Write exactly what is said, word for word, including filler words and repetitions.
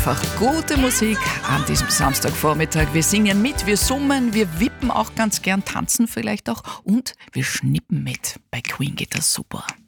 einfach gute Musik an diesem Samstagvormittag. Wir singen mit, wir summen, wir wippen auch ganz gern, tanzen vielleicht auch und wir schnippen mit. Bei Queen geht das super.